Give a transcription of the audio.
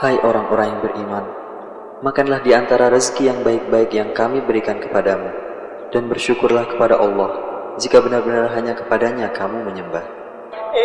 Hai orang-orang yang beriman, makanlah di antara rezeki yang baik-baik yang kami berikan kepadamu, dan bersyukurlah kepada Allah jika benar-benar hanya kepadanya kamu menyembah.